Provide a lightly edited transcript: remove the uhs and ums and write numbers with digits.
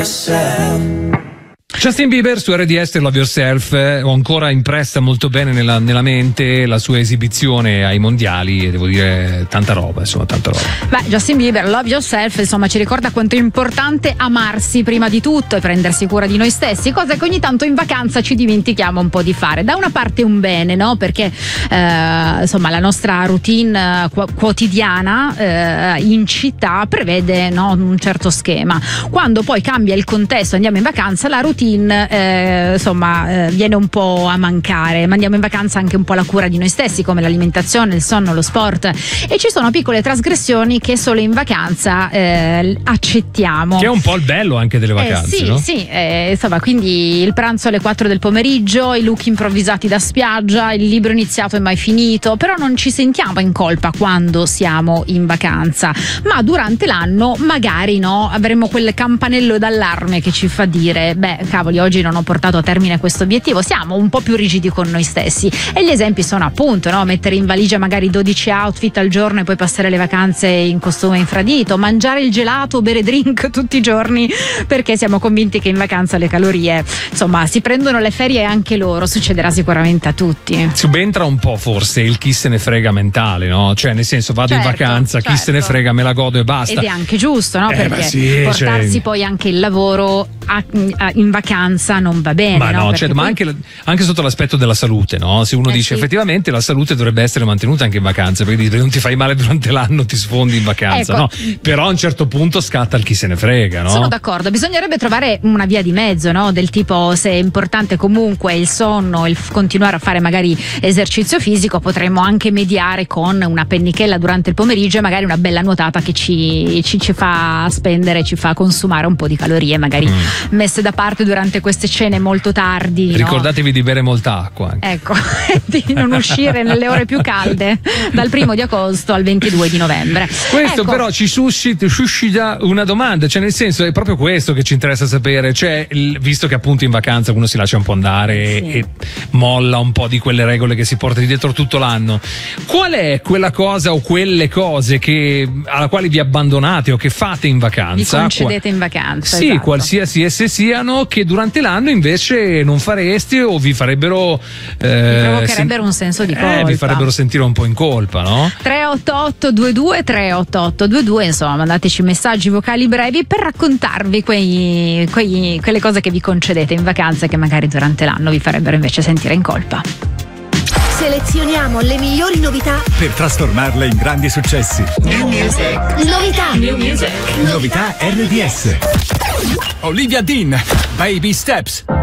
Justin Bieber su RDS, Love Yourself. Ho ancora impressa molto bene nella mente la sua esibizione ai mondiali e devo dire tanta roba. Beh, Justin Bieber, Love Yourself, insomma, ci ricorda quanto è importante amarsi prima di tutto e prendersi cura di noi stessi, cosa che ogni tanto in vacanza ci dimentichiamo un po' di fare. Da una parte un bene, no? Perché insomma la nostra routine quotidiana in città prevede, no, un certo schema. Quando poi cambia il contesto, andiamo in vacanza, la routine viene un po' a mancare, ma andiamo in vacanza anche un po' alla cura di noi stessi, come l'alimentazione, il sonno, lo sport, e ci sono piccole trasgressioni che solo in vacanza accettiamo, che è un po' il bello anche delle vacanze, no? Insomma, quindi il pranzo alle 4 del pomeriggio, i look improvvisati da spiaggia, il libro iniziato e mai finito, però non ci sentiamo in colpa quando siamo in vacanza, ma durante l'anno magari, no, avremo quel campanello d'allarme che ci fa dire: beh, cavoli, oggi non ho portato a termine questo obiettivo. Siamo un po' più rigidi con noi stessi, e gli esempi sono appunto, no, mettere in valigia magari 12 outfit al giorno e poi passare le vacanze in costume infradito, mangiare il gelato, bere drink tutti i giorni perché siamo convinti che in vacanza le calorie, insomma, si prendono le ferie anche loro. Succederà sicuramente a tutti. Subentra un po' forse il chi se ne frega mentale, no? Cioè, nel senso, vado in vacanza, chi se ne frega, me la godo e basta. Ed è anche giusto, no? Perché portarsi poi anche il lavoro in vacanza non va bene, ma no? Ma anche sotto l'aspetto della salute, no? Se uno dice effettivamente la salute dovrebbe essere mantenuta anche in vacanza, perché non ti fai male durante l'anno, ti sfondi in vacanza, no? Però a un certo punto scatta il chi se ne frega, no? Sono d'accordo, bisognerebbe trovare una via di mezzo, no? Del tipo, se è importante comunque il sonno, il continuare a fare magari esercizio fisico, potremmo anche mediare con una pennichella durante il pomeriggio e magari una bella nuotata che ci fa spendere, ci fa consumare un po' di calorie, magari messe da parte durante queste cene molto tardi. Ricordatevi, no, di bere molta acqua. Ecco, di non uscire nelle ore più calde dal 1 di agosto al 22 di novembre. Questo però ci suscita una domanda, cioè nel senso è proprio questo che ci interessa sapere, cioè visto che appunto in vacanza uno si lascia un po' andare e molla un po' di quelle regole che si porta dietro tutto l'anno, qual è quella cosa o quelle cose alla quali vi abbandonate o che fate in vacanza? Vi concedete in vacanza. Sì, esatto. Qualsiasi esse siano, che durante l'anno invece non faresti o vi farebbero vi provocherebbero un senso di colpa, vi farebbero sentire un po' in colpa, no? 388-22, insomma, mandateci messaggi vocali brevi per raccontarvi quelle cose che vi concedete in vacanza che magari durante l'anno vi farebbero invece sentire in colpa. Selezioniamo le migliori novità per trasformarle in grandi successi. New music. Novità. New music. Novità RDS. Olivia Dean, Baby Steps.